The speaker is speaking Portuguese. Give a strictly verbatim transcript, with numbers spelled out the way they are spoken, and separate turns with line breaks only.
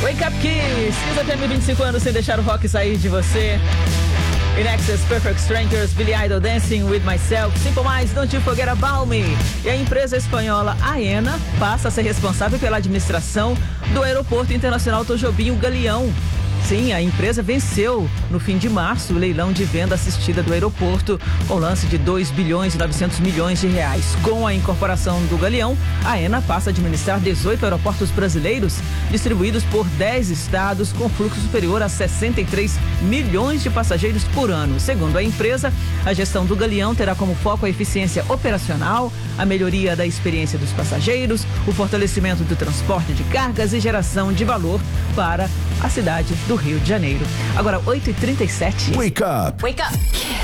Wake Up Kiss, Kiss F M, vinte e cinco anos sem deixar o rock sair de você. In Excess, Perfect Strangers, Billy Idol, Dancing With Myself, Simple Minds, Don't You Forget About Me. E a empresa espanhola Aena passa a ser responsável pela administração do Aeroporto Internacional Tojobim Galeão. Sim, a empresa venceu no fim de março o leilão de venda assistida do aeroporto com lance de dois bilhões e novecentos milhões de reais. Com a incorporação do Galeão, a Aena passa a administrar dezoito aeroportos brasileiros distribuídos por dez estados com fluxo superior a sessenta e três milhões de passageiros por ano. Segundo a empresa, a gestão do Galeão terá como foco a eficiência operacional, a melhoria da experiência dos passageiros, o fortalecimento do transporte de cargas e geração de valor para a cidade do Rio de Janeiro. Agora, oito e trinta e sete.
Wake up.
Wake up.